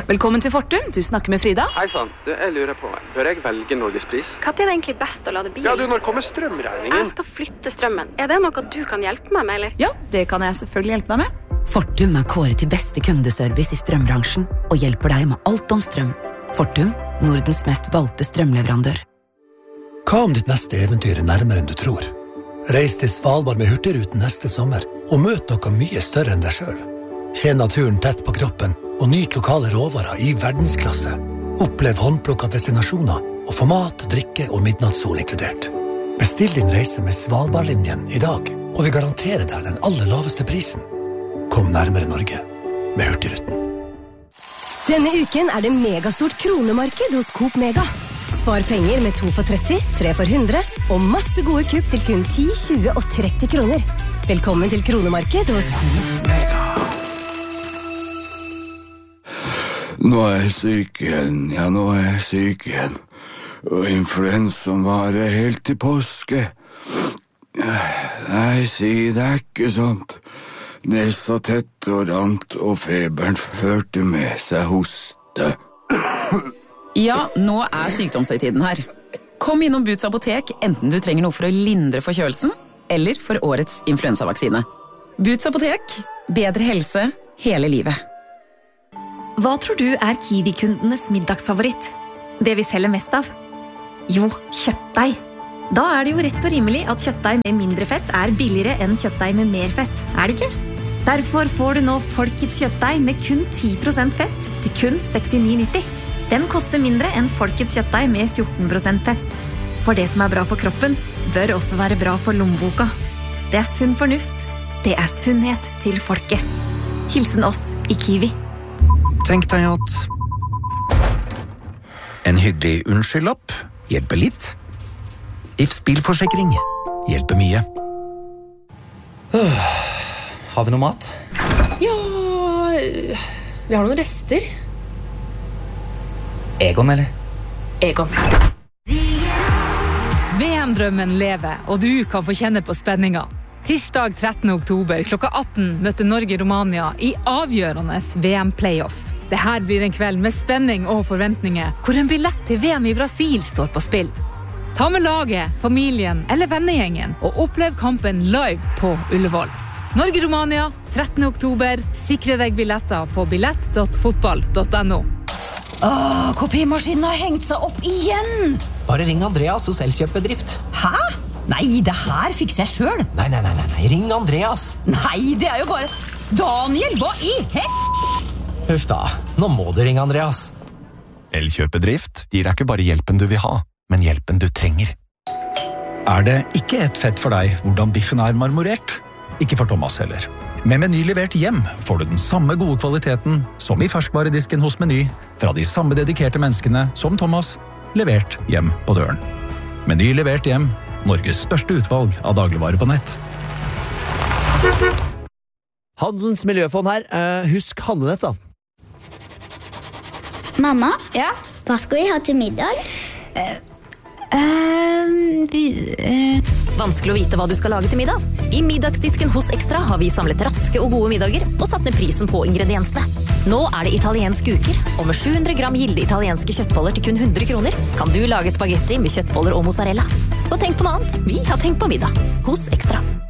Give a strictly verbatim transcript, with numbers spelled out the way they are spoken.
Velkommen til Fortum, du snakker med Frida. Hei sann, du, jeg lurer på, bør jeg velge Norgespris? Hva er det egentlig best å lade bil? Ja, du, når kommer strømregningen? Jeg skal flytte strømmen. Er det noe du kan hjelpe meg med, eller? Ja, det kan jeg selvfølgelig hjelpe deg med. Fortum er kåret til beste kundeservice i strømbransjen og hjelper deg med alt om strøm. Fortum, Nordens mest valgte strømleverandør. Hva om ditt neste eventyr er nærmere enn du tror? Reis til Svalbard med Hurtigruten neste sommer og møt noe mye større enn deg selv. Kjenn naturen tett på kroppen og nyt lokale råvarer i verdensklasse. Opplev håndplukket destinasjoner og få mat, drikke og midnattssol inkludert. Bestill din reise med Svalbardlinjen i dag, og vi garanterer deg den aller laveste prisen. Kom nærmere Norge med Hurtigruten. Denne uken er det megastort kronemarked hos Coop Mega. Spar penger med to for tretti, tre for hundre og masse gode kupp til kun ti, tjue og tretti kroner. Velkommen til kronemarked hos Mega. Nå er jeg syk igjen, ja, nå er jeg syk igjen. Og influensaen varer helt til påske. Nei, si det er ikke sånt. Nesa tett og rant, og feberen førte med seg hoste. Ja, nå er sykdomshøytiden her. Kom innom Boots apotek, enten du trenger noe for å lindre forkjølelsen, eller for årets influensavaksine. Boots apotek, bedre helse hele livet. Hva tror du er Kiwi-kundenes middagsfavoritt? Det vi selger mest av? Jo, kjøttdeig. Da er det jo rett og rimelig at kjøttdeig med mindre fett er billigere enn kjøttdeig med mer fett, er det ikke? Derfor får du nå Folkets kjøttdeig med kun ti prosent fett til kun sekstini nitti. Den koster mindre enn Folkets kjøttdeig med fjorten prosent fett. For det som er bra for kroppen, bør også være bra for lommeboka. Det er sunn fornuft. Det er sunnhet til folket. Hilsen oss i Kiwi. Tenk deg at en hyggelig unnskyldlapp hjelper litt. Ifs bilforsikring hjelper mye. Øh, har vi noe mat? Ja, vi har noen rester. Egon, eller? Egon. V M-drømmen lever, og du kan få kjenne på spenninga. Tirsdag trettende oktober klokka atten møter Norge-Romania i avgjørende V M-playoff. Dette blir en kveld med spenning og forventninger, hvor en billett til V M i Brasil står på spill. Ta med laget, familien eller vennegjengen og opplev kampen live på Ullevål. Norge-Romania, trettende oktober. Sikre deg billetter på billett punktum fotball punktum no. Åh, kopimaskinen har hengt seg opp igjen! Bare ring Andreas hos Elkjøp-bedrift. Hæ? Nei, det her fikser jeg selv. Nei, nei, nei, nei, nei, ring Andreas. Nei, det er jo bare... Daniel, hva i hel... Huff da, nå må du ringe Andreas. Elkjøp-bedrift gir deg ikke bare hjelpen du vil ha, men hjelpen du trenger. Er det ikke et fett for deg hvordan biffen er marmorert? Ikke for Thomas heller. Med Meny levert hjem får du den samme gode kvaliteten som i ferskvaredisken hos Meny, fra de samme dedikerte menneskene som Thomas, levert hjem på døren. Meny levert hjem, Norges største utvalg av dagligvarer på nett. Handelens miljøfond her. Uh, husk handlenett da. Mamma? Ja? Hva skal vi ha til middag? Uh, uh, vi, uh. Vanskelig å vite hva du skal lage til middag? I middagsdisken hos Extra har vi samlet raske og gode middager og satt ned prisen på ingrediensene. Nå er det italienske uker, og med sju hundre gram gilde italienske kjøttboller til kun hundre kroner kan du lage spagetti med kjøttboller og mozzarella. Så tenk på noe annet. Vi har tenkt på middag hos Extra.